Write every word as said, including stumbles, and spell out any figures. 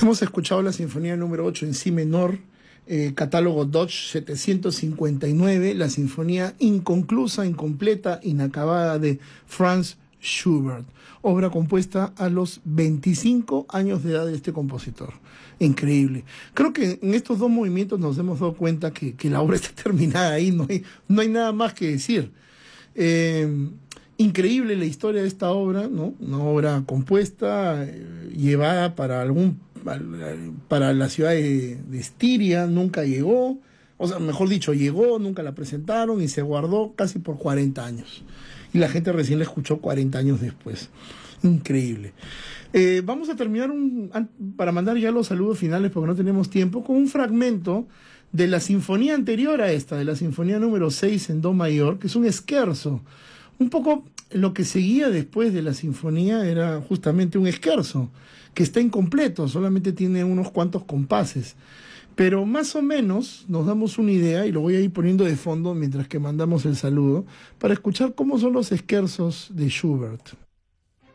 Hemos escuchado la Sinfonía número ocho en Si menor, eh, catálogo Deutsch setecientos cincuenta y nueve, la Sinfonía inconclusa, incompleta, inacabada de Franz Schubert, obra compuesta a los veinticinco años de edad de este compositor. Increíble. Creo que en estos dos movimientos nos hemos dado cuenta que, que la obra está terminada ahí, no hay, no hay nada más que decir. Eh, increíble la historia de esta obra, ¿no? Una obra compuesta, eh, llevada para algún para la ciudad de, de Estiria, nunca llegó, o sea, mejor dicho, llegó, nunca la presentaron y se guardó casi por cuarenta años. Y la gente recién la escuchó cuarenta años después. Increíble. Eh, vamos a terminar un, para mandar ya los saludos finales porque no tenemos tiempo, con un fragmento de la sinfonía anterior a esta, de la sinfonía número seis en do mayor, que es un scherzo. Un poco lo que seguía después de la sinfonía era justamente un scherzo, que está incompleto, solamente tiene unos cuantos compases. Pero más o menos nos damos una idea, y lo voy a ir poniendo de fondo mientras que mandamos el saludo, para escuchar cómo son los scherzos de Schubert.